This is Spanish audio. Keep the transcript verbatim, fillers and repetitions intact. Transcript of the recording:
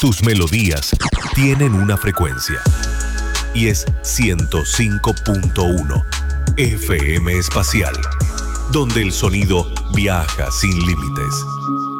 Tus melodías tienen una frecuencia y es ciento cinco punto uno F M Espacial, donde el sonido viaja sin límites.